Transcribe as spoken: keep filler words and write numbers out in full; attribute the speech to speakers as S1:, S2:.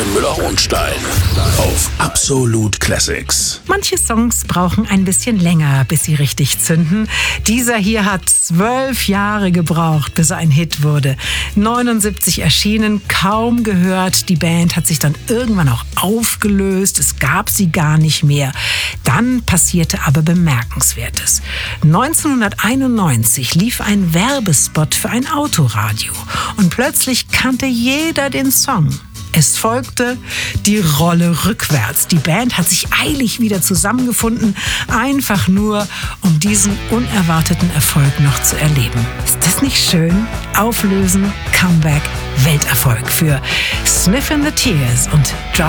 S1: Joachim Müller-Hohenstein auf Absolut Classics.
S2: Manche Songs brauchen ein bisschen länger, bis sie richtig zünden. Dieser hier hat zwölf Jahre gebraucht, bis er ein Hit wurde. neunundsiebzig erschienen, kaum gehört. Die Band hat sich dann irgendwann auch aufgelöst. Es gab sie gar nicht mehr. Dann passierte aber Bemerkenswertes. neunzehnhunderteinundneunzig lief ein Werbespot für ein Autoradio. Und plötzlich kannte jeder den Song. Es folgte die Rolle rückwärts. Die Band hat sich eilig wieder zusammengefunden, einfach nur, um diesen unerwarteten Erfolg noch zu erleben. Ist das nicht schön? Auflösen, Comeback, Welterfolg für Sniffin' the Tears und Drive